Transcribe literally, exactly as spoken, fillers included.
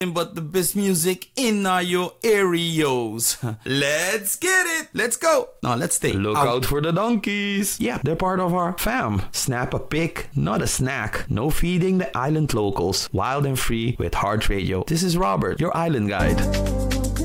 but the best music in uh, your areas. Let's get it. Let's go. Now let's stay. Look out. out for the donkeys. Yeah, they're part of our fam. Snap a pic, not a snack. No feeding the island locals. Wild and free with Heart Radio. This is Robert, your island guide.